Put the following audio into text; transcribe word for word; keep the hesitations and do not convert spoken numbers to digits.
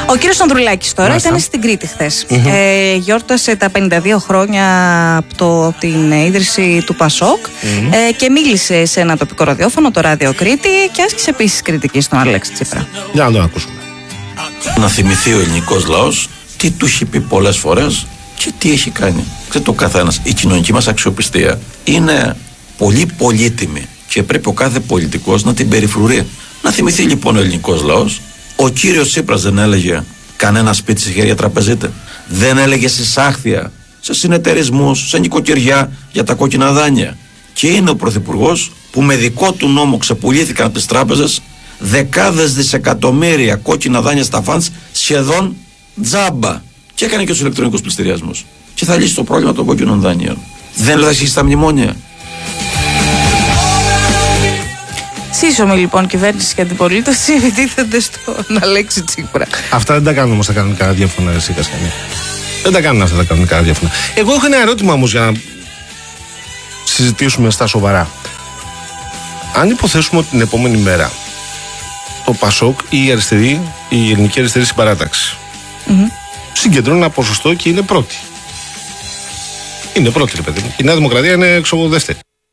Ο κύριος Ανδρουλάκης τώρα Μάλιστα. ήταν στην Κρήτη χθες. Mm-hmm. Ε, γιόρτασε τα πενήντα δύο χρόνια από το, την ίδρυση του Πασόκ mm-hmm. ε, και μίλησε σε ένα τοπικό ραδιόφωνο, το Ράδιο Κρήτη, και άσκησε επίσης κριτική στον Αλέξη Τσίπρα. Για να το ακούσουμε. Να θυμηθεί ο ελληνικός λαός τι του έχει πει πολλές φορές και τι έχει κάνει. Ξέρετε, ο καθένας, η κοινωνική μας αξιοπιστία είναι πολύ πολύτιμη και πρέπει ο κάθε πολιτικός να την περιφρουρεί. Να θυμηθεί λοιπόν ο ελληνικός λαός, ο κύριος Τσίπρας δεν έλεγε κανένα σπίτι σε χέρια τραπεζίτε. Δεν έλεγε συσάχθεια σε συνεταιρισμούς, σε νοικοκυριά για τα κόκκινα δάνεια. Και είναι ο πρωθυπουργός που με δικό του νόμο ξεπουλήθηκαν από τις τράπεζες δεκάδες δισεκατομμύρια κόκκινα δάνεια στα φαντς σχεδόν τζάμπα. Και έκανε και τους ηλεκτρονικούς πληστηριασμούς. Και θα λύσει το πρόβλημα των κόκκινων δάνειων. Δεν λέει θα αρχίσει τα μνημόνια. Σύσσωμη λοιπόν κυβέρνηση και αντιπολίτευση επιτίθενται στον Αλέξη Τσίπρα. Αυτά δεν τα κάνουν όμως τα κανονικά ραδιόφωνα, εσύ Κασιανή. Δεν τα κάνουν αυτά τα κανονικά ραδιόφωνα. Εγώ έχω ένα ερώτημα όμως για να συζητήσουμε στα σοβαρά. Αν υποθέσουμε ότι την επόμενη μέρα το Πασόκ ή η αριστερή, η ελληνική αριστερή συμπαράταξη mm-hmm. συγκεντρώνει ένα ποσοστό και είναι πρώτη. Είναι πρώτη, ρε παιδί μου. Η Νέα Δημοκρατία είναι εξωγοδεύτερη.